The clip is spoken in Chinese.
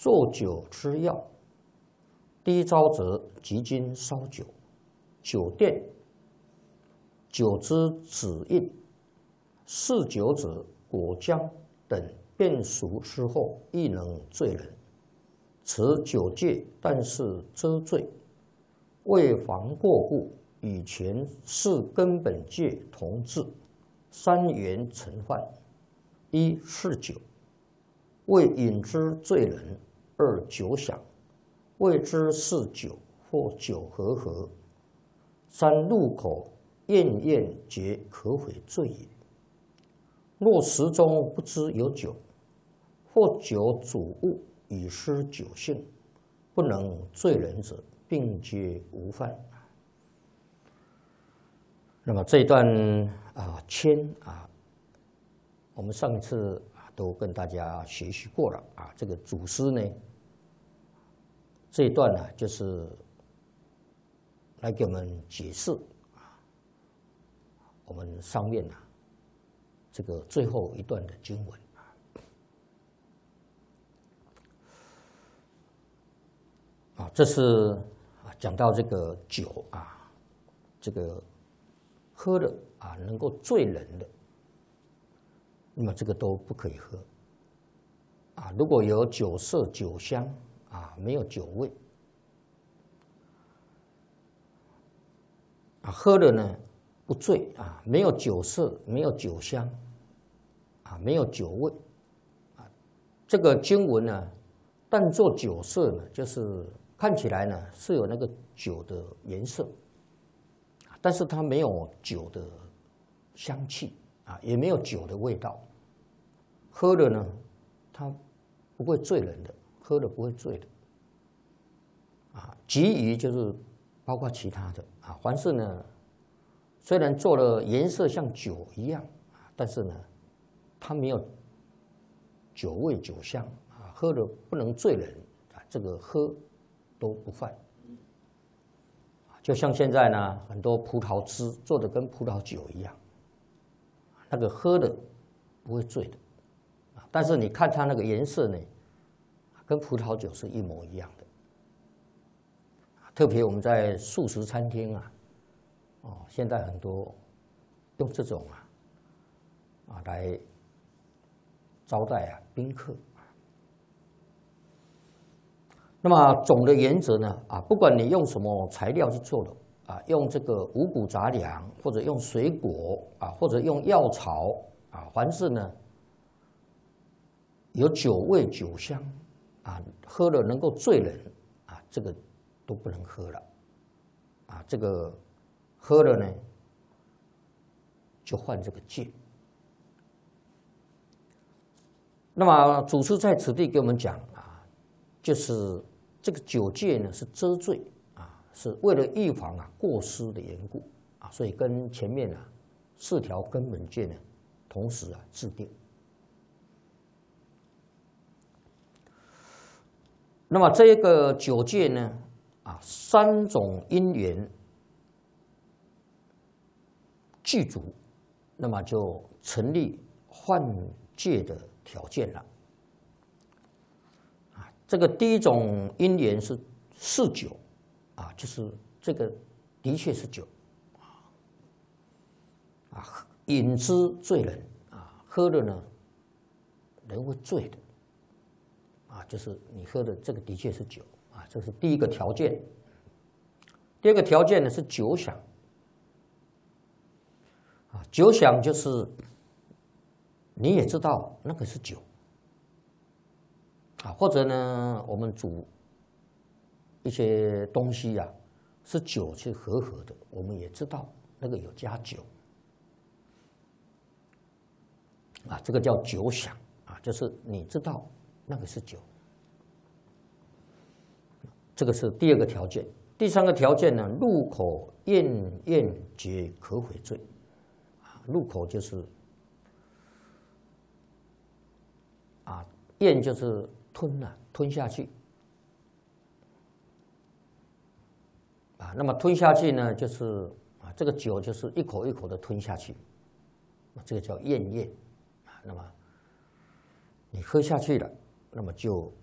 做酒之要，第一招则集精烧酒，酒奠、酒之子印、嗜酒者果浆等变熟之后，亦能醉人。此酒戒，但是遮罪，为防过故，与前四根本戒同治。三元成患：一嗜酒，为饮之醉人；二酒饗，谓之嗜酒或酒和合；三入口厌厌皆可悔罪也。若食中不知有酒，或酒主物以失酒性，不能醉人者，并皆无犯。那么这一段我们上一次都跟大家学习过了这个祖师呢，这一段呢就是来给我们解释我们上面这个最后一段的经文这是讲到这个酒这个喝了能够醉人的，那么这个都不可以喝如果有酒色酒香没有酒味喝了呢不醉没有酒色，没有酒香没有酒味这个经文呢，但作酒色呢，就是看起来呢是有那个酒的颜色，但是它没有酒的香气也没有酒的味道。喝了呢，它不会醉人的，喝了不会醉的其余就是包括其他的凡是呢，虽然做了颜色像酒一样但是呢，它没有酒味酒香喝了不能醉人这个喝都不犯。就像现在呢，很多葡萄汁做的跟葡萄酒一样，那个喝的不会醉的但是你看它那个颜色呢，跟葡萄酒是一模一样的。特别我们在素食餐厅现在很多用这种来招待宾客。那么总的原则呢不管你用什么材料去做的用这个五谷杂粮，或者用水果或者用药草凡是呢有酒味酒香喝了能够醉人这个都不能喝了这个喝了呢就犯这个戒。那么祖师在此地给我们讲就是这个酒戒呢是遮罪是为了预防过失的缘故所以跟前面四条根本戒呢同时制定。那么这个酒戒呢三种因缘具足，那么就成立犯戒的条件了这个第一种因缘是嗜酒就是这个的确是酒饮之醉人喝了呢人会醉的就是你喝的这个的确是酒这是第一个条件。第二个条件呢是酒饗酒饗就是你也知道那个是酒或者呢我们煮一些东西是酒去和的，我们也知道那个有加酒这个叫酒饗就是你知道那个是酒。这个是第二个条件。第三个条件呢，入口厌厌皆可悔罪入口就是咽就是吞下去那么吞下去呢，就是这个酒就是一口一口的吞下去这个叫咽咽那么你喝下去了，那么就